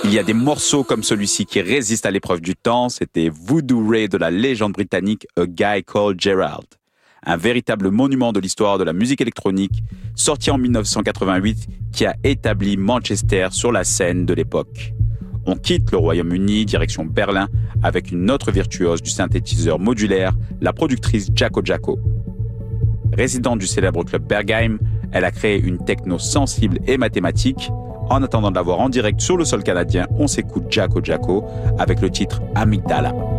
Il y a des morceaux comme celui-ci qui résistent à l'épreuve du temps. C'était Voodoo Ray de la légende britannique A Guy Called Gerald. Un véritable monument de l'histoire de la musique électronique, sorti en 1988, qui a établi Manchester sur la scène de l'époque. On quitte le Royaume-Uni, direction Berlin, avec une autre virtuose du synthétiseur modulaire, la productrice Jaco Jaco. Résidente du célèbre club Berghain, elle a créé une techno sensible et mathématique. En attendant de la voir en direct sur le sol canadien, on s'écoute Jaco Jaco avec le titre Amygdala.